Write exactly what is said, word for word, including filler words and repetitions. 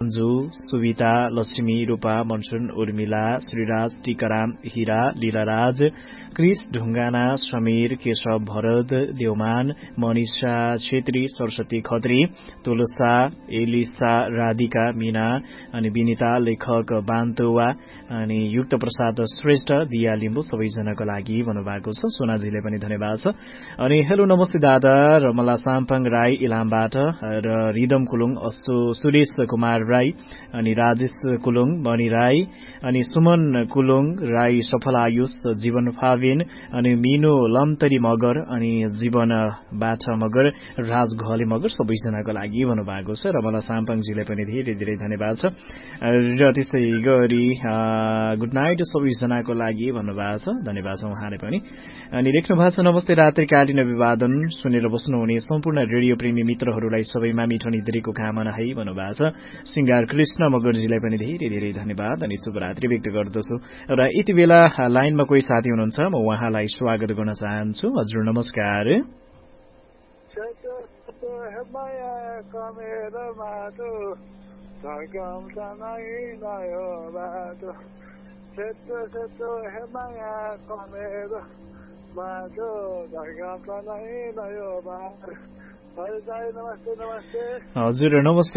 अन्जु, सुविता, लक्ष्मी, रूपा, monsoon, Urmila, Shriraj, Tikaram, हिरा, Lilaraj, Chris Dhungana, Samir, Keshav, Bharat, Devman, Manisha Chhetri, Saraswati Khatri, तुलसा, Elisa, Radhika, Meena अनि विनिता, लेखक बान्तुवा अनि युक्त प्रसाद श्रेष्ठ, दिया लिम्बू सबैजनाको लागि भन्नुभएको छ। सोनाजीले पनि धन्यवाद छ। अनि हेलो नमस्ते दादा, रमला साम्पाङ राई इलामबाट र रिदम कुलुङ, सुरेश कुमार राई अनि राजेश कुलुङ, मणि राई अनि सुमन कुलुङ राई, सफल आयुष, जीवन फाविन अनि मिनु लम्तरी मगर अनि जीवन बाठा मगर, राज घले मगर सबैजनाको लागि भन्नुभएको छ। रमला साम्पाङजीलाई पनि धेरै धेरै धन्यवाद छ र त्यसै गरी गुड नाइट सबैजनाको लागि भन्नुभएको छ। धन्यवाद छ उहाँले पनि। अनि लेख्नु भएको छ नमस्ते रात्रिकालीन अभिवादन सुनेर बस्नुहुने सम्पूर्ण रेडियो प्रेमी मित्रहरूलाई सबैमा मिठो निद्रीको कामना है भन्नुभएको छ। सिंगार कृष्ण मगरजीलाई पनि धेरै धेरै धन्यवाद अनि शुभरात्रि व्यक्त गर्दछु। र यति बेला लाइनमा कोही साथी हुनुहुन्छ, म उहाँलाई स्वागत गर्न चाहन्छु। हजुर नमस्कार। हजुर नमस्ते।